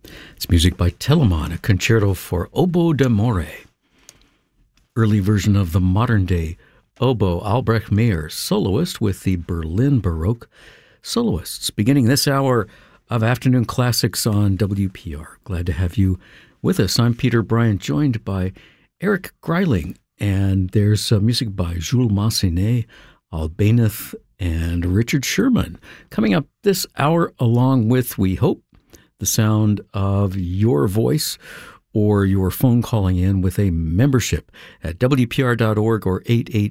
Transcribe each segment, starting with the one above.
It's music by Telemann, a concerto for oboe d'amore. Early version of the modern-day oboe Albrecht Meyer, soloist with the Berlin Baroque Soloists. Beginning this hour of Afternoon Classics on WPR. Glad to have you with us. I'm Peter Bryant, joined by Eric Greiling, and there's music by Jules Massenet, Albaneth, and Richard Sherman. Coming up this hour, along with, we hope, the sound of your voice or your phone calling in with a membership at WPR.org or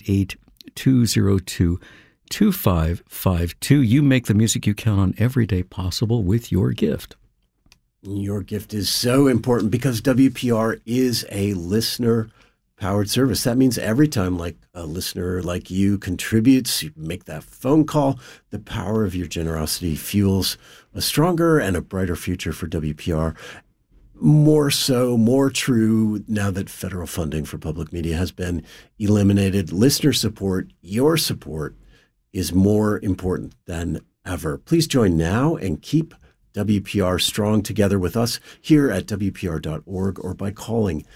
888-202-2552. You make the music you count on every day possible with your gift. Your gift is so important because WPR is a listener-powered service. That means every time a listener like you contributes, you make that phone call, the power of your generosity fuels a stronger and a brighter future for WPR. More so, more true now that federal funding for public media has been eliminated. Listener support, your support, is more important than ever. Please join now and keep WPR strong together with us here at WPR.org or by calling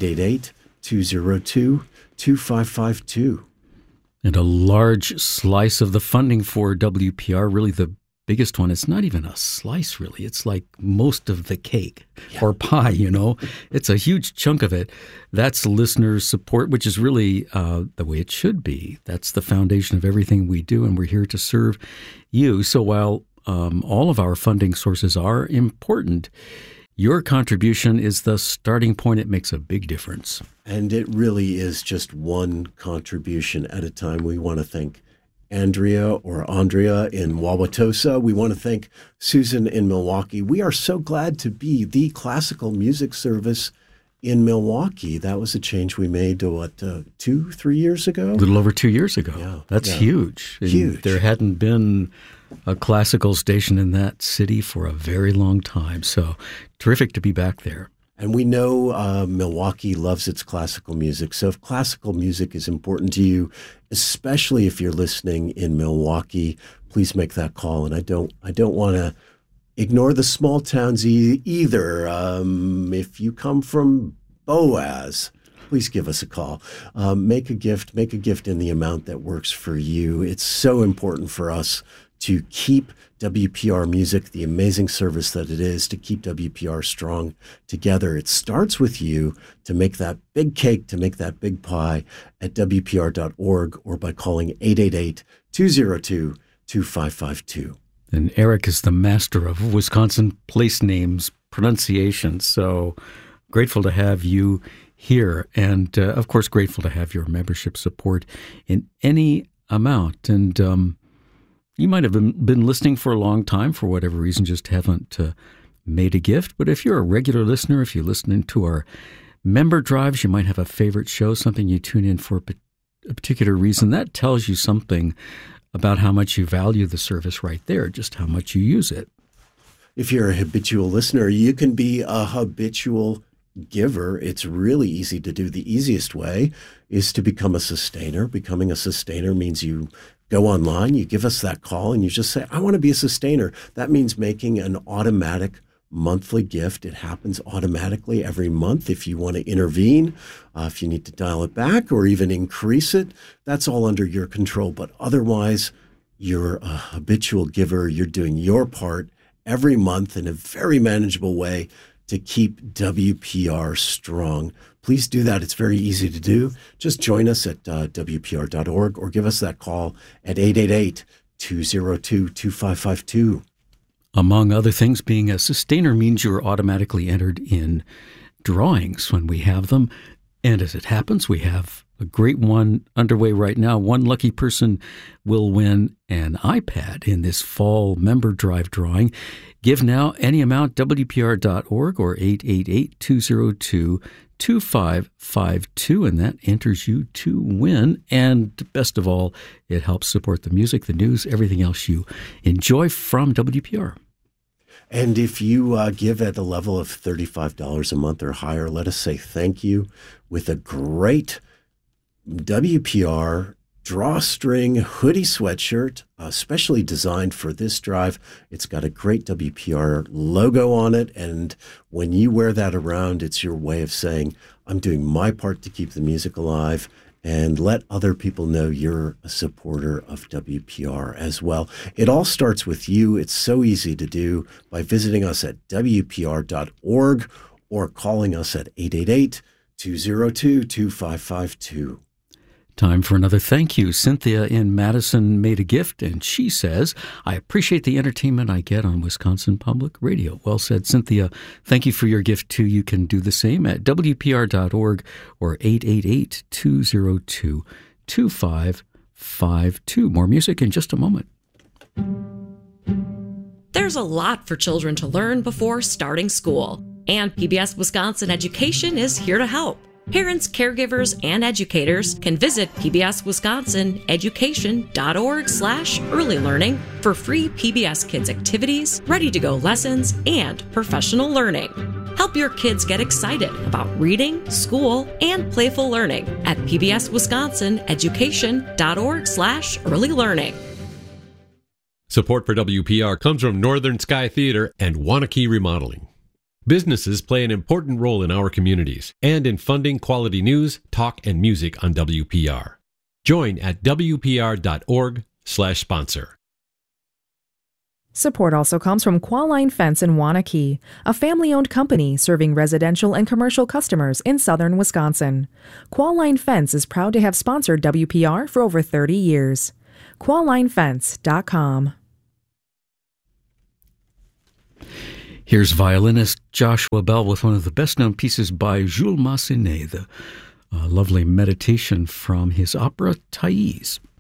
888-202-2552. And a large slice of the funding for WPR, really the biggest one, it's not even a slice, really. It's like most of the cake or pie, It's a huge chunk of it. That's listener support, which is really the way it should be. That's the foundation of everything we do, and we're here to serve you. So while all of our funding sources are important, your contribution is the starting point. It makes a big difference. And it really is just one contribution at a time. We want to thank Andrea in Wauwatosa. We want to thank Susan in Milwaukee. We are so glad to be the classical music service in Milwaukee. That was a change we made 2-3 years ago? A little over 2 years ago. Yeah, That's huge. Huge. There hadn't been a classical station in that city for a very long time. So terrific to be back there. And we know Milwaukee loves its classical music. So if classical music is important to you, especially if you're listening in Milwaukee, please make that call. And I don't want to ignore the small towns either. If you come from Boaz, please give us a call. Make a gift in the amount that works for you. It's so important for us to keep WPR Music, the amazing service that it is, to keep WPR strong together. It starts with you to make that big cake, to make that big pie at WPR.org or by calling 888-202-2552. And Eric is the master of Wisconsin place names pronunciation, so grateful to have you here. And, of course, grateful to have your membership support in any amount. And you might have been listening for a long time, for whatever reason, just haven't made a gift. But if you're a regular listener, if you're listening to our member drives, you might have a favorite show, something you tune in for a particular reason. That tells you something about how much you value the service right there, just how much you use it. If you're a habitual listener, you can be a habitual giver. It's really easy to do. The easiest way is to become a sustainer. Becoming a sustainer means you go online, you give us that call, and you just say, I want to be a sustainer. That means making an automatic monthly gift. It happens automatically every month. If you want to intervene, if you need to dial it back or even increase it, that's all under your control. But otherwise, you're a habitual giver. You're doing your part every month in a very manageable way to keep WPR strong. Please do that. It's very easy to do. Just join us at WPR.org or give us that call at 888-202-2552. Among other things, being a sustainer means you're automatically entered in drawings when we have them. And as it happens, we have a great one underway right now. One lucky person will win an iPad in this fall member drive drawing. Give now any amount, WPR.org or 888-202-2552, and that enters you to win. And best of all, it helps support the music, the news, everything else you enjoy from WPR. And if you give at a level of $35 a month or higher, let us say thank you with a great WPR drawstring hoodie sweatshirt, specially designed for this drive. It's got a great WPR logo on it, and when you wear that around, it's your way of saying, I'm doing my part to keep the music alive, and let other people know you're a supporter of WPR as well. It all starts with you. It's so easy to do by visiting us at WPR.org or calling us at 888-202-2552. Time for another thank you. Cynthia in Madison made a gift, and she says, I appreciate the entertainment I get on Wisconsin Public Radio. Well said, Cynthia. Thank you for your gift, too. You can do the same at WPR.org or 888-202-2552. More music in just a moment. There's a lot for children to learn before starting school, and PBS Wisconsin Education is here to help. Parents, caregivers, and educators can visit pbswisconsineducation.org/early learning for free PBS Kids activities, ready-to-go lessons, and professional learning. Help your kids get excited about reading, school, and playful learning at pbswisconsineducation.org/early learning. Support for WPR comes from Northern Sky Theater and Waunakee Remodeling. Businesses play an important role in our communities and in funding quality news, talk, and music on WPR. Join at WPR.org/sponsor. Support also comes from Qualline Fence in Waunakee, a family-owned company serving residential and commercial customers in southern Wisconsin. Qualline Fence is proud to have sponsored WPR for over 30 years. QuallineFence.com. Here's violinist Joshua Bell with one of the best-known pieces by Jules Massenet, the lovely meditation from his opera Thais.